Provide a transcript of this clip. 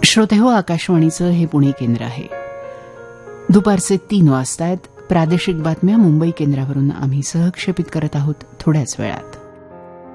श्रोतेहो, आकाशवाणीचं हे पुणे केंद्र आहे. दुपारचे 3 वाजतायत. प्रादेशिक बातम्या मुंबई केंद्रावरून आम्ही सहक्षेपित करत आहोत थोड्याच वेळात.